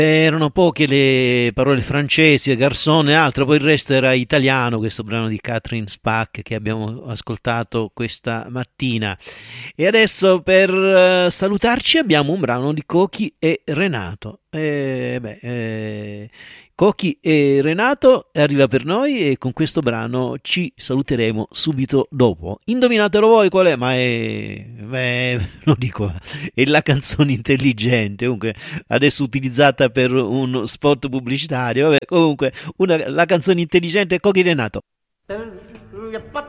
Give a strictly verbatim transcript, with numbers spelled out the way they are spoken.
Erano poche le parole francesi, garçon e altro, poi il resto era italiano, questo brano di Catherine Spack che abbiamo ascoltato questa mattina. E adesso per eh, salutarci abbiamo un brano di Cochi e Renato. Eh, beh, eh, Cochi e Renato arriva per noi e con questo brano ci saluteremo subito dopo. Indovinatelo voi qual è, ma è, beh, lo dico, è la canzone intelligente, comunque adesso utilizzata per un spot pubblicitario. Vabbè, comunque una, la canzone intelligente è Cochi Renato.